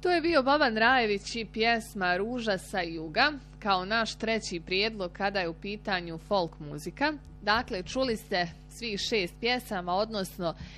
To je bio Boban Rajević i pjesma Ruža sa juga, kao naš treći prijedlog kada je u pitanju folk muzika. Dakle, čuli ste svih 6 pjesama, odnosno